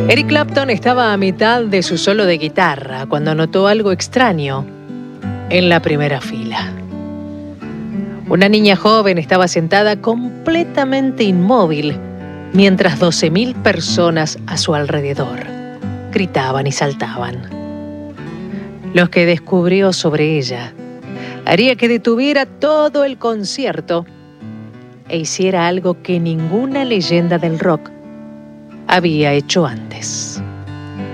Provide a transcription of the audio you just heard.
Eric Clapton estaba a mitad de su solo de guitarra cuando notó algo extraño en la primera fila. Una niña joven estaba sentada completamente inmóvil mientras 12.000 personas a su alrededor gritaban y saltaban. Lo que descubrió sobre ella haría que detuviera todo el concierto e hiciera algo que ninguna leyenda del rock había hecho antes.